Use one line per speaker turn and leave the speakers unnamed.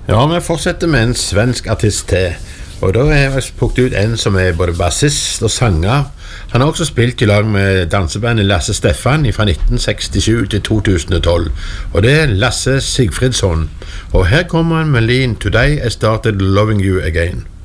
Ja, vi fortsetter med en svensk artist til. Og da har jeg plukket ut en som er både bassist og sanger. Han har også spilt i lag med dansebandet Lasse Stefan fra 1967 til 2012. Og det er Lasse Sigfridsson. Og her kommer han med linjen Today I Started Loving You Again.